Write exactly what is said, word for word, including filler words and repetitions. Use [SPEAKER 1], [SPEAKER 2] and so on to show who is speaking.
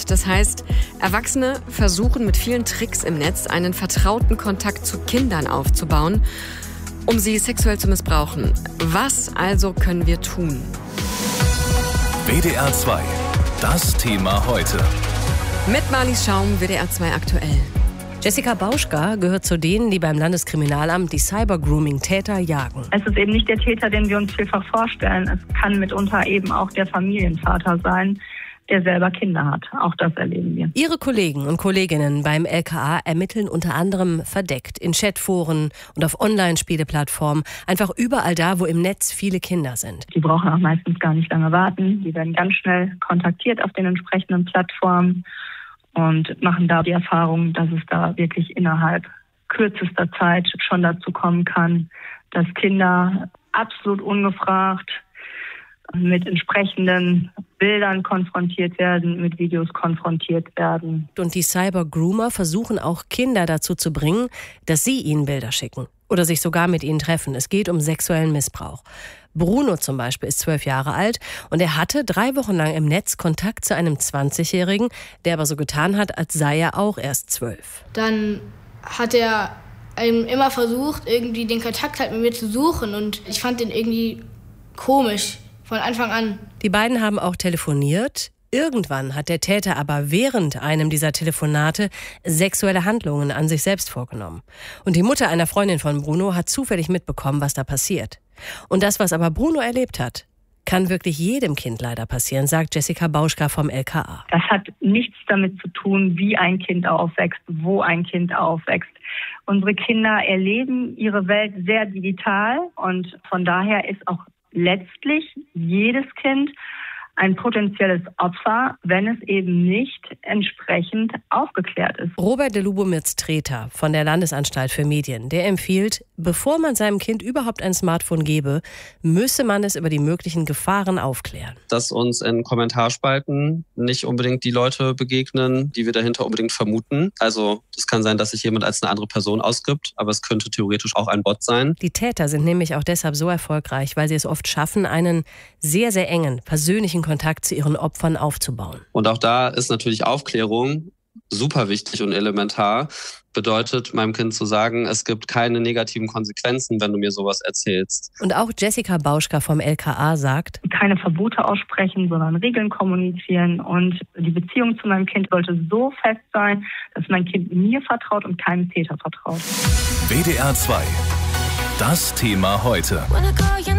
[SPEAKER 1] Das heißt, Erwachsene versuchen mit vielen Tricks im Netz einen vertrauten Kontakt zu Kindern aufzubauen, um sie sexuell zu missbrauchen. Was also können wir tun?
[SPEAKER 2] W D R zwei. Das Thema heute.
[SPEAKER 1] Mit Marlies Schaum, W D R zwei aktuell.
[SPEAKER 3] Jessica Bauschka gehört zu denen, die beim Landeskriminalamt die Cyber-Grooming-Täter jagen.
[SPEAKER 4] Es ist eben nicht der Täter, den wir uns vielfach vorstellen. Es kann mitunter eben auch der Familienvater sein, der selber Kinder hat. Auch das erleben wir.
[SPEAKER 3] Ihre Kollegen und Kolleginnen beim L K A ermitteln unter anderem verdeckt in Chatforen und auf Online-Spieleplattformen, einfach überall da, wo im Netz viele Kinder sind.
[SPEAKER 4] Die brauchen auch meistens gar nicht lange warten. Die werden ganz schnell kontaktiert auf den entsprechenden Plattformen und machen da die Erfahrung, dass es da wirklich innerhalb kürzester Zeit schon dazu kommen kann, dass Kinder absolut ungefragt mit entsprechenden Bildern konfrontiert werden, mit Videos konfrontiert werden.
[SPEAKER 3] Und die Cyber-Groomer versuchen auch Kinder dazu zu bringen, dass sie ihnen Bilder schicken oder sich sogar mit ihnen treffen. Es geht um sexuellen Missbrauch. Bruno zum Beispiel ist zwölf Jahre alt und er hatte drei Wochen lang im Netz Kontakt zu einem zwanzigjährigen, der aber so getan hat, als sei er auch erst zwölf.
[SPEAKER 5] Dann hat er ähm, immer versucht, irgendwie den Kontakt halt mit mir zu suchen und ich fand den irgendwie komisch von Anfang an.
[SPEAKER 3] Die beiden haben auch telefoniert. Irgendwann hat der Täter aber während einem dieser Telefonate sexuelle Handlungen an sich selbst vorgenommen. Und die Mutter einer Freundin von Bruno hat zufällig mitbekommen, was da passiert. Und das, was aber Bruno erlebt hat, kann wirklich jedem Kind leider passieren, sagt Jessica Bauschka vom L K A.
[SPEAKER 4] Das hat nichts damit zu tun, wie ein Kind aufwächst, wo ein Kind aufwächst. Unsere Kinder erleben ihre Welt sehr digital und von daher ist auch letztlich jedes Kind ein potenzielles Opfer, wenn es eben nicht entsprechend aufgeklärt ist.
[SPEAKER 3] Robert de Lubomirz-Treter von der Landesanstalt für Medien, der empfiehlt, bevor man seinem Kind überhaupt ein Smartphone gebe, müsse man es über die möglichen Gefahren aufklären.
[SPEAKER 6] Dass uns in Kommentarspalten nicht unbedingt die Leute begegnen, die wir dahinter unbedingt vermuten. Also es kann sein, dass sich jemand als eine andere Person ausgibt, aber es könnte theoretisch auch ein Bot sein.
[SPEAKER 3] Die Täter sind nämlich auch deshalb so erfolgreich, weil sie es oft schaffen, einen sehr, sehr engen, persönlichen Kontakt zu ihren Opfern aufzubauen.
[SPEAKER 6] Und auch da ist natürlich Aufklärung super wichtig und elementar. Bedeutet, meinem Kind zu sagen, es gibt keine negativen Konsequenzen, wenn du mir sowas erzählst.
[SPEAKER 3] Und auch Jessica Bauschka vom L K A sagt,
[SPEAKER 4] keine Verbote aussprechen, sondern Regeln kommunizieren. Und die Beziehung zu meinem Kind sollte so fest sein, dass mein Kind mir vertraut und keinem Täter vertraut.
[SPEAKER 2] W D R zwei. Das Thema heute.